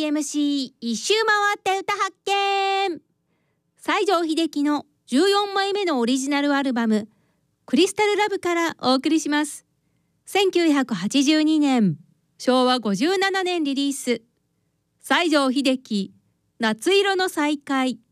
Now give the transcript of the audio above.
MC 一周回って歌発見。西城秀樹の14枚目のオリジナルアルバムクリスタルラブからお送りします。1982年昭和57年リリース、西城秀樹夏色の再会。